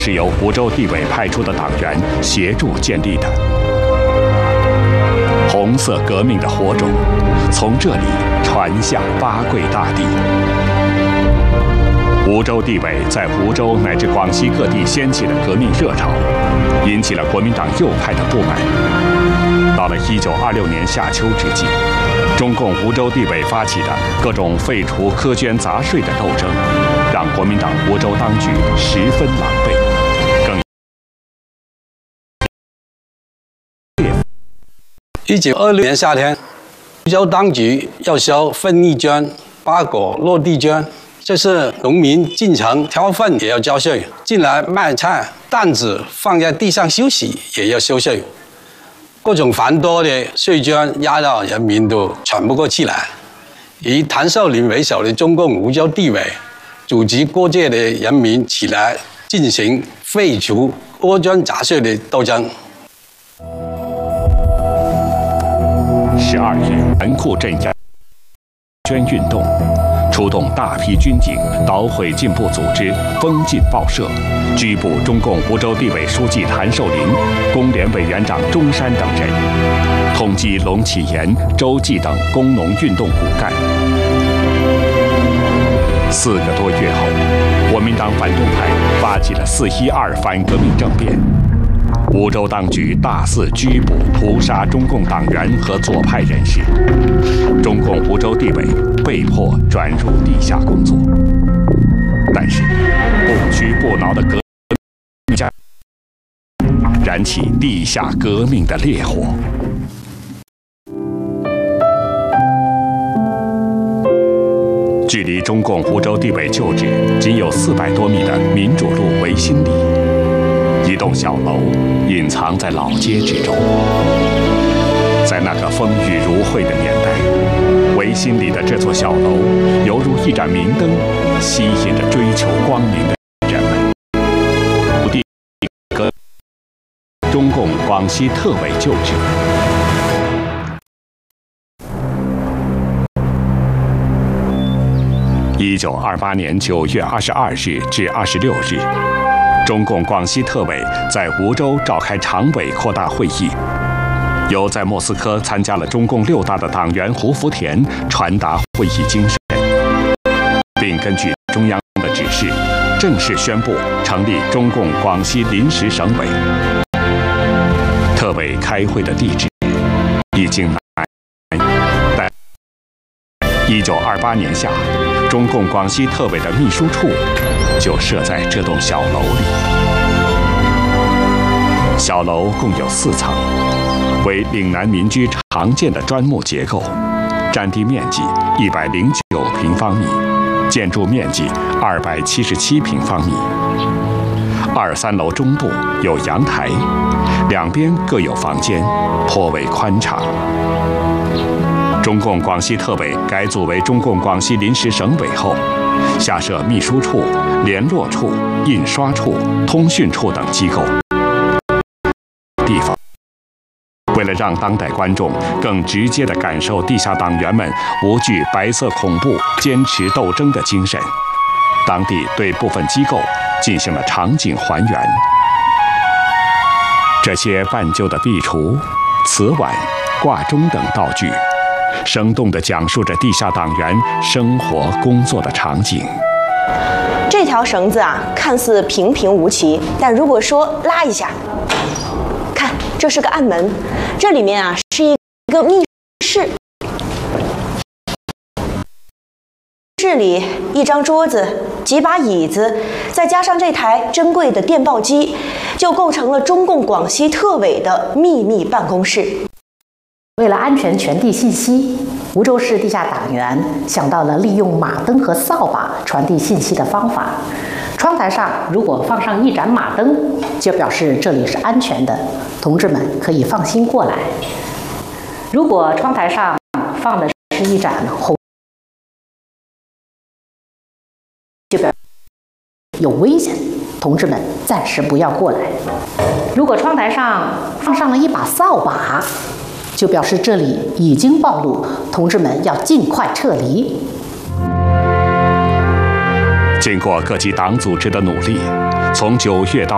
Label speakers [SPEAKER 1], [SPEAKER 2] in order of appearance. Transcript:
[SPEAKER 1] 是由湖州地委派出的党员协助建立的。红色革命的火种从这里传向八桂大地。湖州地委在湖州乃至广西各地掀起了革命热潮，引起了国民党右派的不满。到了1926年夏秋之际，中共湖州地委发起的各种废除苛捐杂税的斗争，让国民党湖州当局十分狼狈。
[SPEAKER 2] 1926年夏天，湖州当局要收粪粒捐、八果落地捐，就是农民进城挑粪也要交税，进来卖菜担子放在地上休息也要收税。各种繁多的税捐压到人民都喘不过气来。以谭寿林为首的中共湖州地委组织各界的人民起来进行废除苛捐杂税的斗争。
[SPEAKER 1] 12日，严酷镇压捐运动，出动大批军警，捣毁进步组织，封禁报社，拘捕中共湖州地委书记谭寿林、工联委员长钟山等人，通缉龙启言、周济等工农运动骨干。4个多月后，国民党反动派发起了412反革命政变。湖州当局大肆拘捕、屠杀中共党员和左派人士，中共湖州地委被迫转入地下工作。但是，不屈不挠的革命家燃起地下革命的烈火。距离中共湖州地委旧址仅有400多米的民主路维新里，一栋小楼隐藏在老街之中。在那个风雨如晦的年代，维新里的这座小楼犹如一盏明灯，吸引着追求光明的人们。中共广西特委旧址。1928年9月22日至26日。中共广西特委在湖州召开常委扩大会议，由在莫斯科参加了中共6大的党员胡福田传达会议精神，并根据中央的指示，正式宣布成立中共广西临时省委。特委开会的地址已经在1928年夏，中共广西特委的秘书处就设在这栋小楼里。小楼共有4层，为岭南民居常见的砖木结构，占地面积109平方米，建筑面积277平方米。2、3楼中部有阳台，两边各有房间，颇为宽敞。中共广西特委改组为中共广西临时省委后，下设秘书处、联络处、印刷处、通讯处等机构。地方为了让当代观众更直接地感受地下党员们无惧白色恐怖、坚持斗争的精神，当地对部分机构进行了场景还原。这些半旧的壁橱、瓷碗、挂钟等道具，生动地讲述着地下党员生活工作的场景。
[SPEAKER 3] 这条绳子啊，看似平平无奇，但如果说拉一下，看，这是个暗门，这里面啊是一个密室。室里一张桌子、几把椅子，再加上这台珍贵的电报机，就构成了中共广西特委的秘密办公室。
[SPEAKER 4] 为了安全传递信息，湖州市地下党员想到了利用马灯和扫把传递信息的方法。窗台上如果放上一盏马灯，就表示这里是安全的，同志们可以放心过来。如果窗台上放的是一盏红，就表示有危险，同志们暂时不要过来。如果窗台上放上了一把扫把，就表示这里已经暴露，同志们要尽快撤离。经过各级党组织的努力，从9月到